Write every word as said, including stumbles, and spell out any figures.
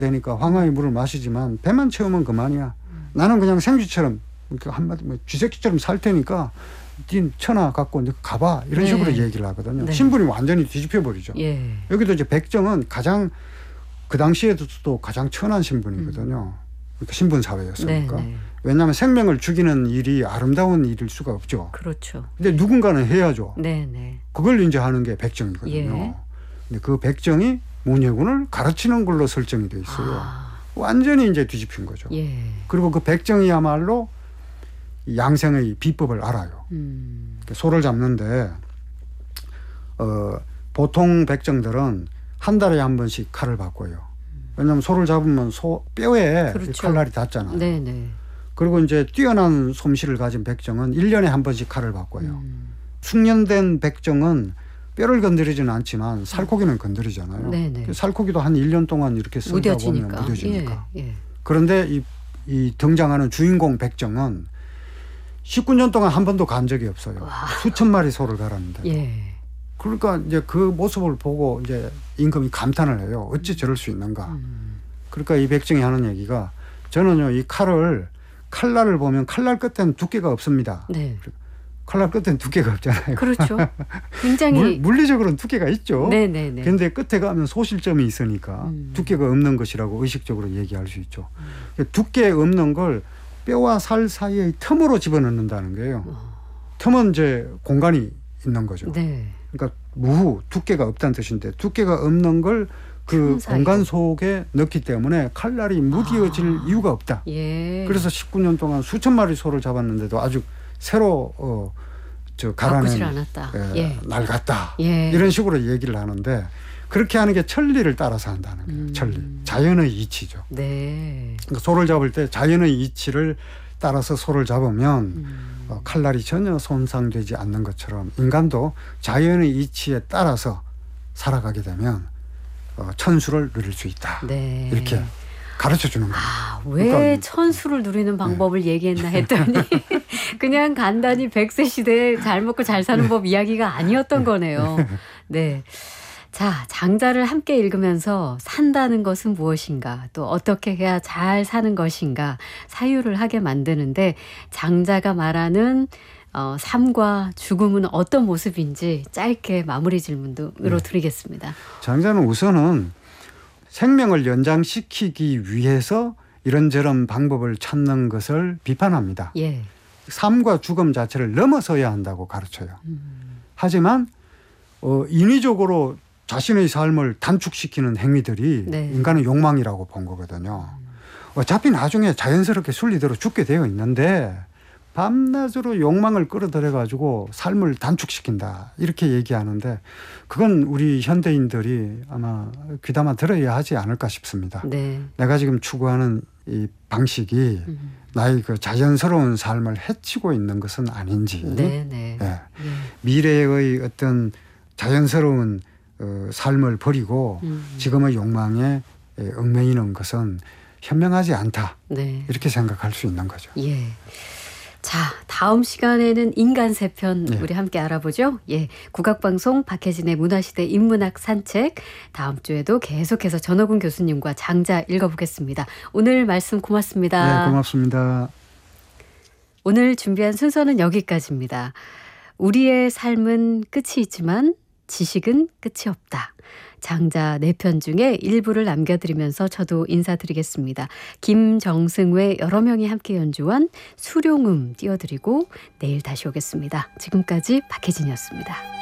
되니까 황하의 물을 마시지만 배만 채우면 그만이야. 음. 나는 그냥 생쥐처럼 한마디 뭐 쥐새끼처럼 살 테니까 닌 천하 갖고 이제 가봐 이런 네. 식으로 얘기를 하거든요. 네. 신분이 완전히 뒤집혀 버리죠. 예. 여기도 이제 백정은 가장 그 당시에도 또 가장 천한 신분이거든요. 그러니까 신분 사회였으니까. 네, 네. 왜냐하면 생명을 죽이는 일이 아름다운 일일 수가 없죠. 그렇죠. 근데 누군가는 해야죠. 네, 네. 그걸 이제 하는 게 백정이거든요. 예. 근데 그 백정이 문예군을 가르치는 걸로 설정이 돼 있어요. 아. 완전히 이제 뒤집힌 거죠. 예. 그리고 그 백정이야말로 양생의 비법을 알아요. 음. 소를 잡는데 어, 보통 백정들은 한 달에 한 번씩 칼을 바꿔요. 왜냐하면 소를 잡으면 소 뼈에 그렇죠. 칼날이 닿잖아요. 네네. 그리고 이제 뛰어난 솜씨를 가진 백정은 일 년에 한 번씩 칼을 바꿔요. 음. 숙련된 백정은 뼈를 건드리지는 않지만 살코기는 건드리잖아요. 네네. 살코기도 한 일 년 동안 이렇게 쓰다 무뎌지니까. 보면 무뎌지니까. 예, 예. 그런데 이, 이 등장하는 주인공 백정은 십구 년 동안 한 번도 간 적이 없어요. 와. 수천 마리 소를 갈았는데. 예. 그러니까 이제 그 모습을 보고 이제 임금이 감탄을 해요. 어찌 저럴 수 있는가. 음. 그러니까 이 백정이 하는 얘기가 저는요 이 칼을 칼날을 보면 칼날 끝에는 두께가 없습니다. 네. 칼날 끝에는 두께가 없잖아요. 그렇죠. 굉장히 물, 물리적으로는 두께가 있죠. 네네네. 그런데 끝에 가면 소실점이 있으니까 음. 두께가 없는 것이라고 의식적으로 얘기할 수 있죠. 음. 두께 없는 걸 뼈와 살 사이의 틈으로 집어넣는다는 거예요. 어. 틈은 이제 공간이 있는 거죠. 네. 그러니까 무후 두께가 없다는 뜻인데 두께가 없는 걸 그 공간 속에 넣기 때문에 칼날이 무디어질 아. 이유가 없다. 예. 그래서 십구 년 동안 수천 마리 소를 잡았는데도 아주 새로 어, 저 갈아낸 않았다. 예, 예. 낡았다. 예. 이런 식으로 얘기를 하는데 그렇게 하는 게 천리를 따라서 한다는 거예요. 음. 천리. 자연의 이치죠. 네. 그러니까 소를 잡을 때 자연의 이치를 따라서 소를 잡으면 음. 어, 칼날이 전혀 손상되지 않는 것처럼 인간도 자연의 이치에 따라서 살아가게 되면 어, 천수를 누릴 수 있다. 네. 이렇게 가르쳐주는 거예요. 아, 왜 그러니까, 천수를 누리는 방법을 네. 얘기했나 했더니 그냥 간단히 백세 시대에 잘 먹고 잘 사는 법 이야기가 아니었던 거네요. 네. 자, 장자를 함께 읽으면서 산다는 것은 무엇인가, 또 어떻게 해야 잘 사는 것인가 사유를 하게 만드는데 장자가 말하는 어, 삶과 죽음은 어떤 모습인지 짧게 마무리 질문으로 네. 드리겠습니다. 장자는 우선은 생명을 연장시키기 위해서 이런저런 방법을 찾는 것을 비판합니다. 예. 삶과 죽음 자체를 넘어서야 한다고 가르쳐요. 음. 하지만 어, 인위적으로 자신의 삶을 단축시키는 행위들이 네. 인간의 욕망이라고 본 거거든요. 어차피 나중에 자연스럽게 순리대로 죽게 되어 있는데 밤낮으로 욕망을 끌어들여 가지고 삶을 단축시킨다 이렇게 얘기하는데 그건 우리 현대인들이 아마 귀담아 들어야 하지 않을까 싶습니다. 네. 내가 지금 추구하는 이 방식이 음. 나의 그 자연스러운 삶을 해치고 있는 것은 아닌지 네, 네. 네. 네. 미래의 어떤 자연스러운 어, 삶을 버리고 음. 지금의 욕망에 얽매이는 것은 현명하지 않다. 네. 이렇게 생각할 수 있는 거죠. 예. 자, 다음 시간에는 인간 세 편 예. 우리 함께 알아보죠. 예, 국악방송 박혜진의 문화시대 인문학 산책 다음 주에도 계속해서 전호근 교수님과 장자 읽어보겠습니다. 오늘 말씀 고맙습니다. 네, 고맙습니다. 오늘 준비한 순서는 여기까지입니다. 우리의 삶은 끝이 있지만 지식은 끝이 없다. 장자 네 편 중에 일부를 남겨드리면서 저도 인사드리겠습니다. 김정승 외 여러 명이 함께 연주한 수룡음 띄워드리고 내일 다시 오겠습니다. 지금까지 박혜진이었습니다.